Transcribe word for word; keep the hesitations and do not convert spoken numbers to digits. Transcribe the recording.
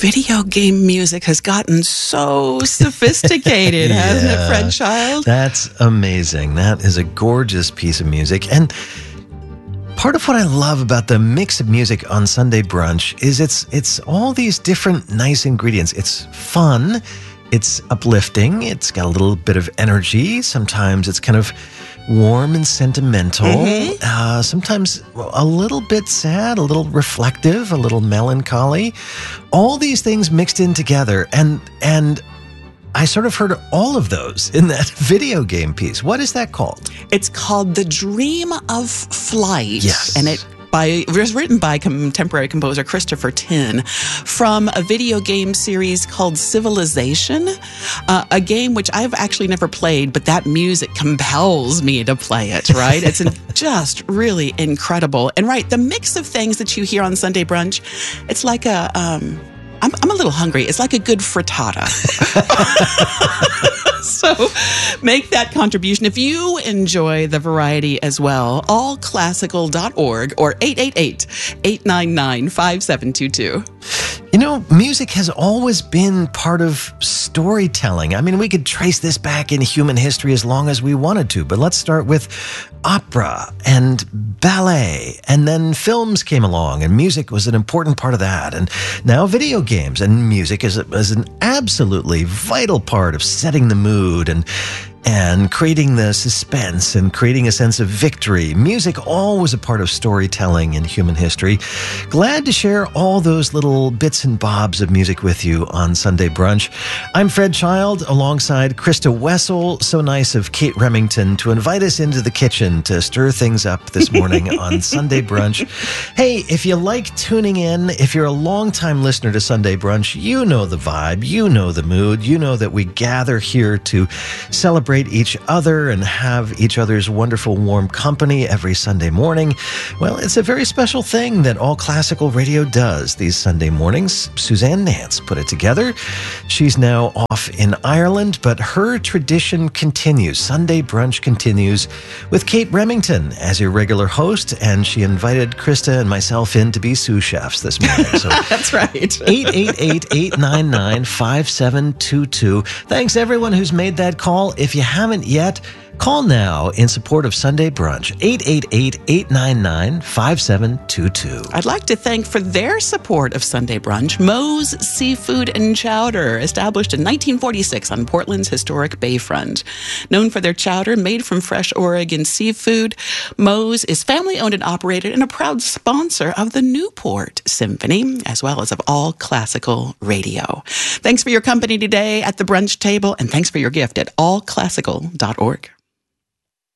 video game music has gotten so sophisticated, yeah, hasn't it, Fred Child? That's amazing. That is a gorgeous piece of music. And part of what I love about the mix of music on Sunday Brunch is it's it's all these different nice ingredients. It's fun, it's uplifting, it's got a little bit of energy. Sometimes it's kind of warm and sentimental. Mm-hmm. Uh, sometimes a little bit sad, a little reflective, a little melancholy. All these things mixed in together. And and I sort of heard all of those in that video game piece. What is that called? It's called The Dream of Flight. Yes. And it by it was written by contemporary composer Christopher Tin from a video game series called Civilization, uh, a game which I've actually never played, but that music compels me to play it, right? It's just really incredible. And right, the mix of things that you hear on Sunday Brunch, it's like a... Um, I'm, I'm a little hungry. It's like a good frittata. So make that contribution. If you enjoy the variety as well, all classical dot org or eight eight eight, eight nine nine, five seven two two. You know, music has always been part of storytelling. I mean, we could trace this back in human history as long as we wanted to, but let's start with opera and ballet, and then films came along, and music was an important part of that, and now video games, and music is, is an absolutely vital part of setting the mood and and creating the suspense and creating a sense of victory. Music always a part of storytelling in human history. Glad to share all those little bits and bobs of music with you on Sunday Brunch. I'm Fred Child alongside Krista Wessel. So nice of Kate Remington to invite us into the kitchen to stir things up this morning on Sunday Brunch. Hey, if you like tuning in, if you're a longtime listener to Sunday Brunch, you know the vibe, you know the mood, you know that we gather here to celebrate each other and have each other's wonderful warm company every Sunday morning. Well, it's a very special thing that All Classical Radio does these Sunday mornings. Suzanne Nance put it together. She's now off in Ireland, but her tradition continues. Sunday Brunch continues with Kate Remington as your regular host, and she invited Krista and myself in to be sous chefs this morning. So that's right. eight eight eight, eight nine nine, five seven two two. Thanks everyone who's made that call. If you haven't yet, call now in support of Sunday Brunch. eight eight eight, eight nine nine, five seven two two. I'd like to thank for their support of Sunday Brunch, Moe's Seafood and Chowder, established in nineteen forty-six on Portland's historic bayfront. Known for their chowder made from fresh Oregon seafood, Moe's is family-owned and operated and a proud sponsor of the Newport Symphony, as well as of All Classical Radio. Thanks for your company today at the brunch table, and thanks for your gift at all classical dot org.